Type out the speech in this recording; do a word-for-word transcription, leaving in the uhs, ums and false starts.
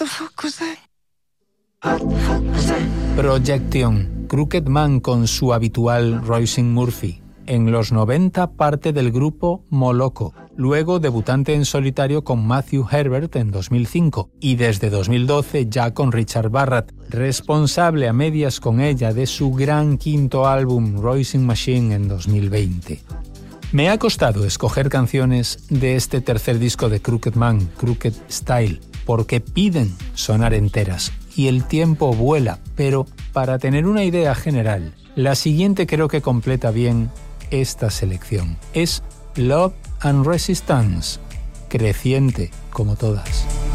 Projection, Crooked Man con su habitual Roisin Murphy. En los noventa parte del grupo Moloko, luego debutante en solitario con Matthew Herbert en dos mil cinco y desde dos mil doce ya con Richard Barrett, responsable a medias con ella de su gran quinto álbum Roisin Machine en dos mil veinte. Me ha costado escoger canciones de este tercer disco de Crooked Man, Crooked Style, porque piden sonar enteras y el tiempo vuela, pero para tener una idea general, la siguiente creo que completa bien esta selección. Es Love and Resistance, creciente como todas.